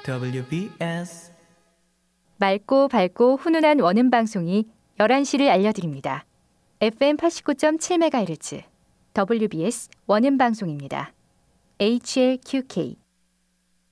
WBS 맑고 밝고 훈훈한 원음 방송이 11시를 알려드립니다. FM 89.7MHz WBS 원음 방송입니다. HLQK